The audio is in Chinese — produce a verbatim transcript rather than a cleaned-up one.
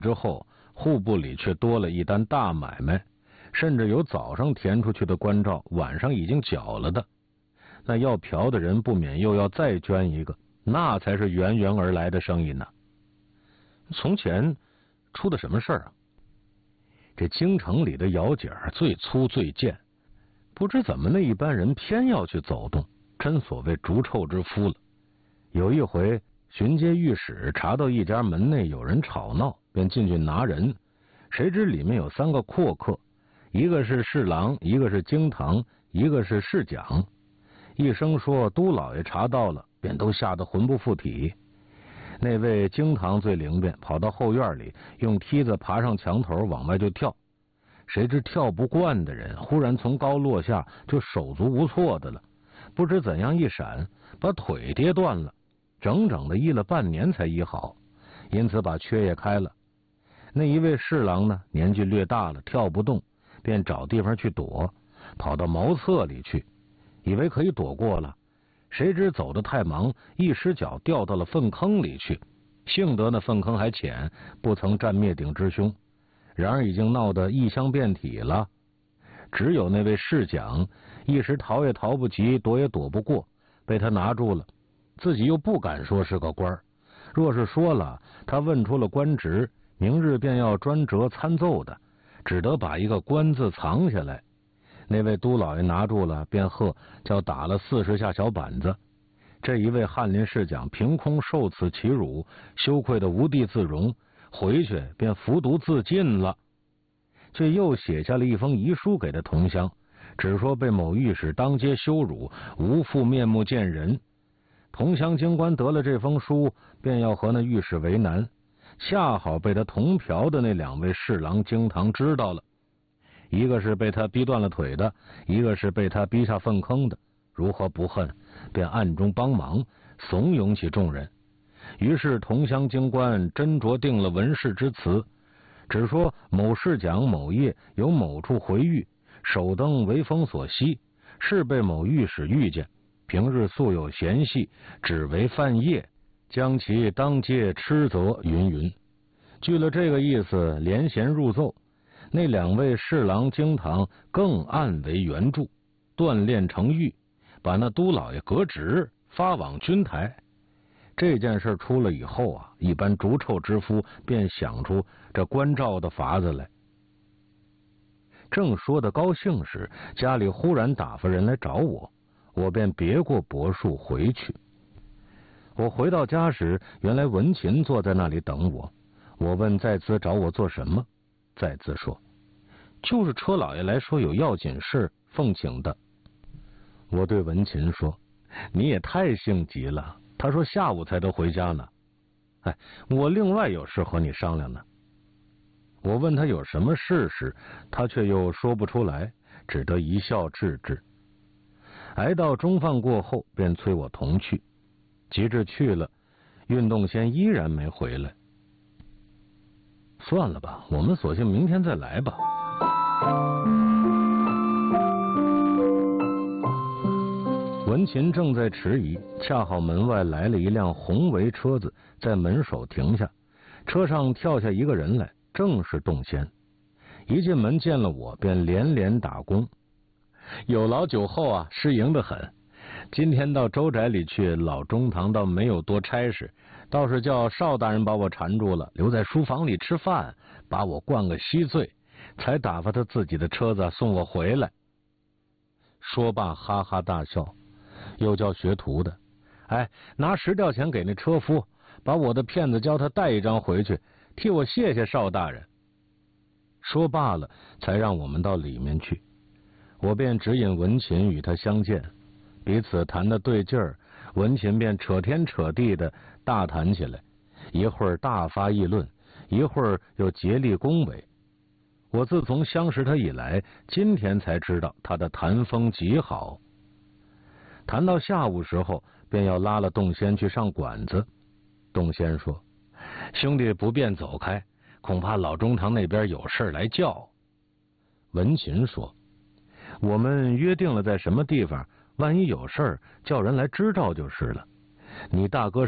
之后，户部里却多了一单大买卖，甚至有早上填出去的关照，晚上已经缴了的。那要嫖的人不免又要再捐一个，那才是源源而来的生意呢。从前出的什么事儿啊？这京城里的窑井最粗最贱，不知怎么那一般人偏要去走动，真所谓逐臭之夫了。有一回巡街御史查到一家门内有人吵闹，便进去拿人，谁知里面有三个阔客，一个是侍郎，一个是京堂，一个是侍讲。一声说都老爷查到了，便都吓得魂不附体。那位京堂最灵便，跑到后院里，用梯子爬上墙头往外就跳。谁知跳不惯的人忽然从高落下，就手足无措的了，不知怎样一闪，把腿跌断了，整整的医了半年才医好，因此把缺也开了。那一位侍郎呢，年纪略大了，跳不动，便找地方去躲，跑到茅厕里去，以为可以躲过了，谁知走得太忙，一失脚掉到了粪坑里去。幸得那粪坑还浅，不曾占灭顶之凶，然而已经闹得异香遍体了。只有那位侍讲一时逃也逃不及，躲也躲不过，被他拿住了，自己又不敢说是个官儿，若是说了，他问出了官职，明日便要专责参奏的，只得把一个官字藏下来。那位都老爷拿住了，便喝叫打了四十下小板子。这一位翰林侍讲凭空受此其辱，羞愧得无地自容，回去便服毒自尽了。却又写下了一封遗书给他同乡，只说被某御史当街羞辱，无复面目见人。同乡京官得了这封书，便要和那御史为难，恰好被他同嫖的那两位侍郎京堂知道了，一个是被他逼断了腿的，一个是被他逼下粪坑的，如何不恨，便暗中帮忙，怂恿起众人。于是同乡京官斟酌定了文誓之词，只说某侍讲某夜有某处回狱，首登为风所吸，是被某御史遇见，平日素有嫌隙，只为犯业，将其当街斥责云云。据了这个意思，连衔入奏。那两位侍郎京堂更暗为援助，锻炼成狱，把那都老爷革职，发往军台。这件事出了以后啊，一般逐臭之夫便想出这关照的法子来。正说的高兴时，家里忽然打发人来找我，我便别过柏树回去。我回到家时，原来文琴坐在那里等我。我问在兹找我做什么，在兹说就是车老爷来说有要紧事奉请的。我对文琴说，你也太性急了，他说下午才得回家呢。哎，我另外有事和你商量呢。我问他有什么事时，他却又说不出来，只得一笑置之。挨到中饭过后，便催我同去。及至去了，运动先依然没回来。算了吧，我们索性明天再来吧。文琴正在迟疑，恰好门外来了一辆红围车子，在门首停下，车上跳下一个人来，正是洞仙。一进门见了我，便连连打工，有劳酒后啊，失迎得很。今天到周宅里去，老中堂倒没有多差事，倒是叫邵大人把我缠住了，留在书房里吃饭，把我灌个稀醉，才打发他自己的车子送我回来。说罢哈哈大笑，又叫学徒的，哎，拿十吊钱给那车夫，把我的片子教他带一张回去，替我谢谢邵大人。说罢了，才让我们到里面去。我便指引文琴与他相见，彼此谈得对劲儿，文琴便扯天扯地的大谈起来，一会儿大发议论，一会儿又竭力恭维。我自从相识他以来，今天才知道他的谈风极好。谈到下午时候，便要拉了洞仙去上馆子。洞仙说，兄弟不便走开，恐怕老中堂那边有事来叫。文琴说，我们约定了在什么地方，万一有事叫人来支招就是了。你大哥